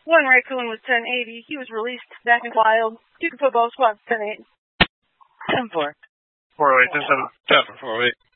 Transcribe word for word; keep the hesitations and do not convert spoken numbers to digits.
One raccoon was ten eighty. He was released back in wild. You can put both squads ten eight. ten four. four oh eight, ten seven. ten four, four oh eight.